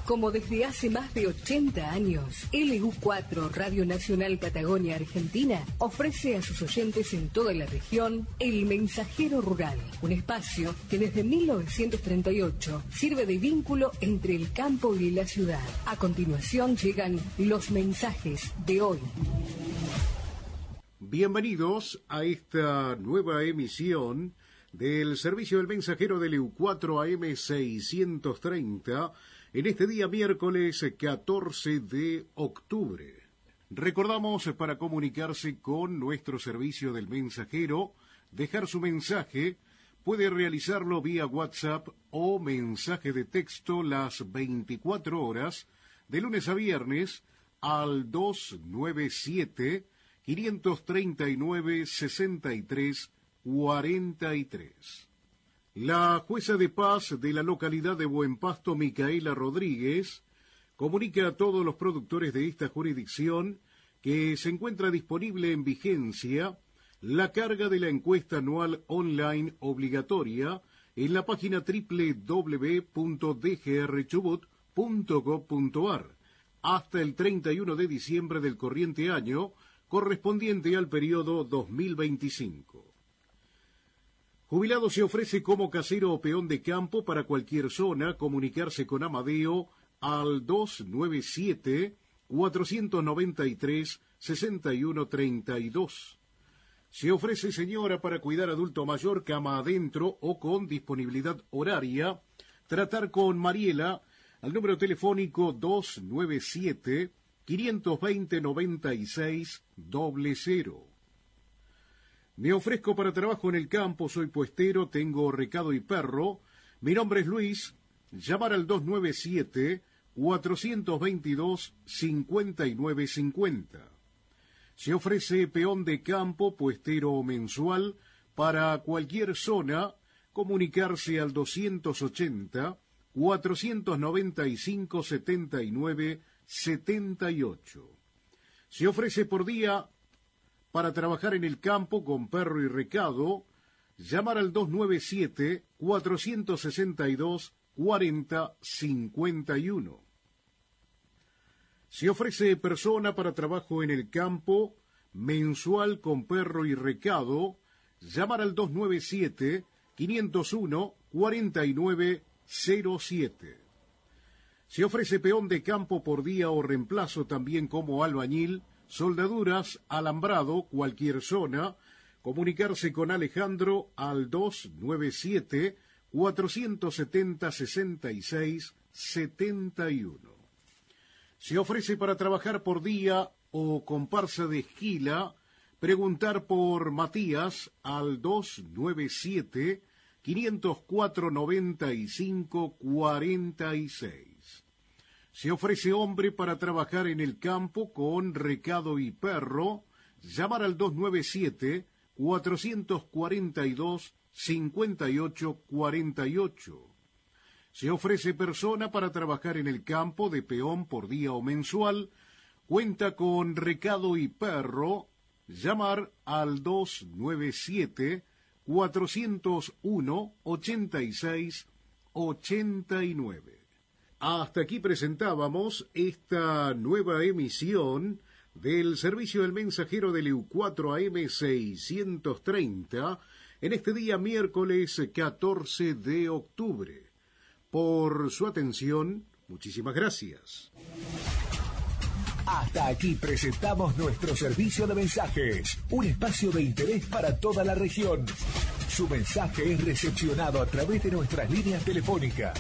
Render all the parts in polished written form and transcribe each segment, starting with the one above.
Como desde hace más de 80 años, LU4 Radio Nacional Patagonia Argentina ofrece a sus oyentes en toda la región El Mensajero Rural, un espacio que desde 1938 sirve de vínculo entre el campo y la ciudad. A continuación llegan los mensajes de hoy. Bienvenidos a esta nueva emisión del servicio del mensajero de LU4 AM 630 en este día miércoles 14 de octubre. Recordamos para comunicarse con nuestro servicio del mensajero, dejar su mensaje, puede realizarlo vía WhatsApp o mensaje de texto las 24 horas, de lunes a viernes, al 297-539-63-43. La jueza de paz de la localidad de Buen Pasto, Micaela Rodríguez, comunica a todos los productores de esta jurisdicción que se encuentra disponible en vigencia la carga de la encuesta anual online obligatoria en la página www.dgrchubut.gov.ar hasta el 31 de diciembre del corriente año, correspondiente al periodo 2025. Jubilado se ofrece como casero o peón de campo para cualquier zona. Comunicarse con Amadeo al 297-493-6132. Se ofrece señora para cuidar adulto mayor, cama adentro o con disponibilidad horaria. Tratar con Mariela al número telefónico 297-520-9600. Me ofrezco para trabajo en el campo, soy puestero, tengo recado y perro. Mi nombre es Luis. Llamar al 297-422-5950. Se ofrece peón de campo, puestero mensual, para cualquier zona. Comunicarse al 280-495-79-78. Se ofrece por día para trabajar en el campo con perro y recado. Llamar al 297-462-4051. Se ofrece persona para trabajo en el campo mensual con perro y recado. Llamar al 297-501-4907. Se ofrece peón de campo por día o reemplazo también como albañil, soldaduras, alambrado, cualquier zona. Comunicarse con Alejandro al 297-470-6671. Se ofrece para trabajar por día o comparsa de esquila. Preguntar por Matías al 297-504-9546. Se ofrece hombre para trabajar en el campo con recado y perro. Llamar al 297-442-5848. Se ofrece persona para trabajar en el campo de peón por día o mensual. Cuenta con recado y perro. Llamar al 297-401-8689. Hasta aquí presentábamos esta nueva emisión del servicio del mensajero de LU4 AM 630 en este día miércoles 14 de octubre. Por su atención, muchísimas gracias. Hasta aquí presentamos nuestro servicio de mensajes, un espacio de interés para toda la región. Su mensaje es recepcionado a través de nuestras líneas telefónicas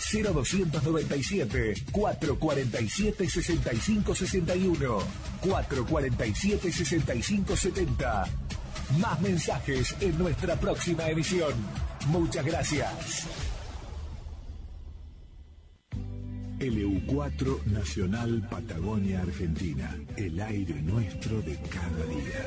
0297-447-6561, 447-6570. Más mensajes en nuestra próxima emisión. Muchas gracias. LU4 Nacional Patagonia Argentina, el aire nuestro de cada día.